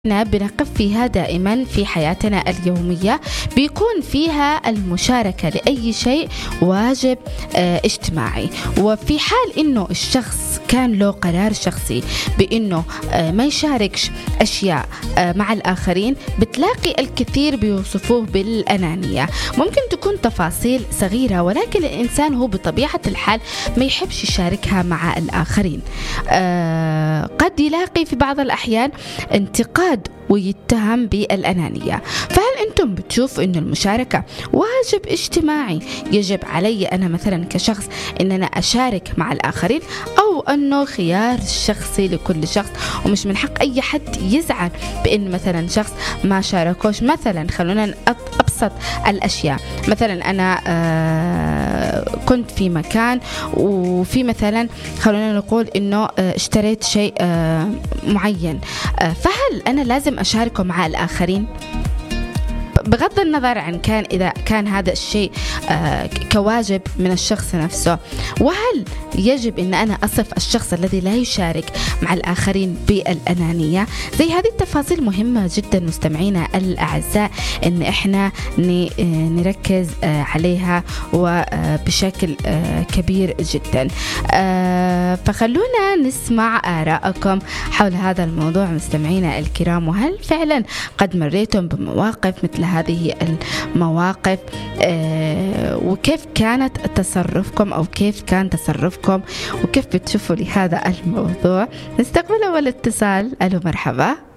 بنقف فيها دائما في حياتنا اليومية، بيكون فيها المشاركة لأي شيء واجب اجتماعي. وفي حال إنه الشخص كان له قرار شخصي بإنه ما يشاركش أشياء مع الآخرين، بتلاقي الكثير بيوصفوه بالأنانية. ممكن تكون تفاصيل صغيرة، ولكن الإنسان هو بطبيعة الحال ما يحبش يشاركها مع الآخرين. قد يلاقي في بعض الأحيان انتقاد ويتهم بالأنانية. فهل أنتم بتشوفوا أن المشاركة واجب اجتماعي يجب علي أنا مثلا كشخص أن أنا أشارك مع الآخرين، أو أنه خيار شخصي لكل شخص ومش من حق أي حد يزعل بأن مثلا شخص ما شاركوش؟ مثلا خلونا أبسط الأشياء، مثلا أنا كنت في مكان وفي مثلا خلونا نقول أنه اشتريت شيء معين، فهل أنا لازم أشاركه مع الآخرين؟ بغض النظر عن إذا كان هذا الشيء كواجب من الشخص نفسه، وهل يجب أن أنا أصف الشخص الذي لا يشارك مع الآخرين بالأنانية؟ زي هذه التفاصيل مهمة جدا مستمعينا الأعزاء أن إحنا نركز عليها وبشكل كبير جدا. فخلونا نسمع آراءكم حول هذا الموضوع مستمعينا الكرام، وهل فعلا قد مريتم بمواقف مثل هذه المواقف؟ وكيف كانت تصرفكم أو كيف كان تصرفكم وكيف بتشوفوا لهذا الموضوع؟ نستقبل أول اتصال. ألو، مرحبا.